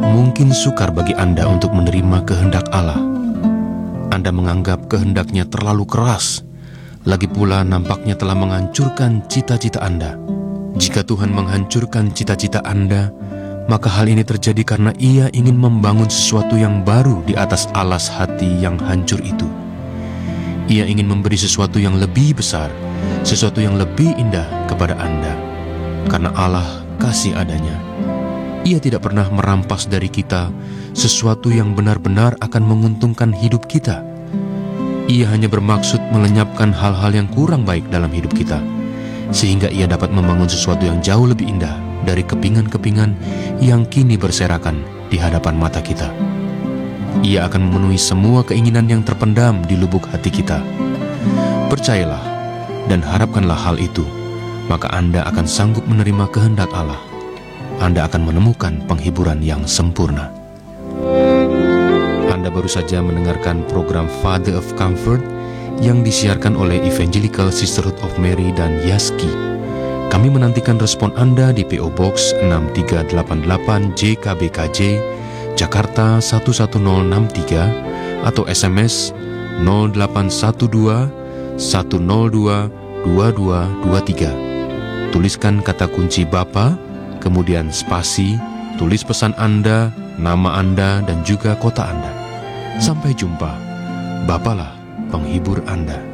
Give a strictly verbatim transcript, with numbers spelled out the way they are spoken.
mungkin sukar bagi Anda untuk menerima kehendak Allah. Anda menganggap kehendaknya terlalu keras, lagi pula nampaknya telah menghancurkan cita-cita Anda. Jika Tuhan menghancurkan cita-cita Anda, maka hal ini terjadi karena Ia ingin membangun sesuatu yang baru di atas alas hati yang hancur itu. Ia ingin memberi sesuatu yang lebih besar, sesuatu yang lebih indah kepada Anda. Karena Allah kasih adanya, Ia tidak pernah merampas dari kita sesuatu yang benar-benar akan menguntungkan hidup kita. Ia hanya bermaksud melenyapkan hal-hal yang kurang baik dalam hidup kita, sehingga Ia dapat membangun sesuatu yang jauh lebih indah dari kepingan-kepingan yang kini berserakan di hadapan mata kita. Ia akan memenuhi semua keinginan yang terpendam di lubuk hati kita. Percayalah dan harapkanlah hal itu, maka Anda akan sanggup menerima kehendak Allah. Anda akan menemukan penghiburan yang sempurna. Anda baru saja mendengarkan program Father of Comfort yang disiarkan oleh Evangelical Sisterhood of Mary dan Yaski. Kami menantikan respon Anda di P O Box enam tiga delapan delapan J K B K J, Jakarta satu satu nol enam tiga atau S M S nol delapan satu dua satu nol dua dua dua dua tiga. Tuliskan kata kunci Bapa, kemudian spasi, tulis pesan Anda, nama Anda, dan juga kota Anda. Sampai jumpa. Bapalah penghibur Anda.